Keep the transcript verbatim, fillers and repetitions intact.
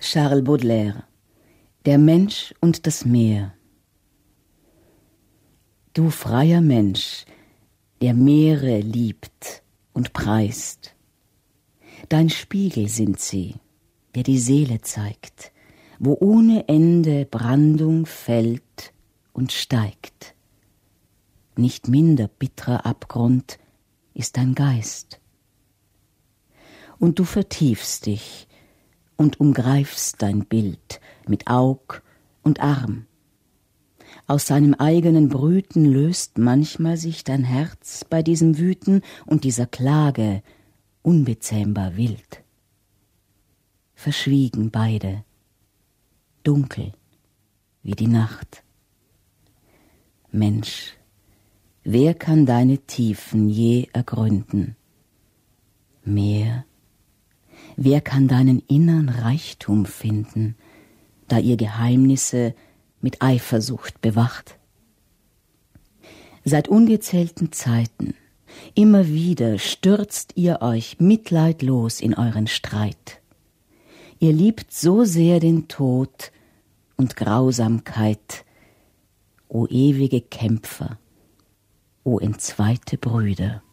Charles Baudelaire. Der Mensch und das Meer. Du freier Mensch, der Meere liebt und preist. Dein Spiegel sind sie, der die Seele zeigt, wo ohne Ende Brandung fällt und steigt. Nicht minder bittrer Abgrund ist dein Geist. Und du vertiefst dich und umgreifst dein Bild mit Aug und Arm. Aus seinem eigenen Brüten löst manchmal sich dein Herz bei diesem Wüten und dieser Klage unbezähmbar wild. Verschwiegen beide, dunkel wie die Nacht. Mensch, wer kann deine Tiefen je ergründen? Meer, wer kann deinen innern Reichtum finden, da ihr Geheimnisse mit Eifersucht bewacht? Seit ungezählten Zeiten, immer wieder stürzt ihr euch mitleidlos in euren Streit. Ihr liebt so sehr den Tod und Grausamkeit, o ewige Kämpfer, o entzweite Brüder.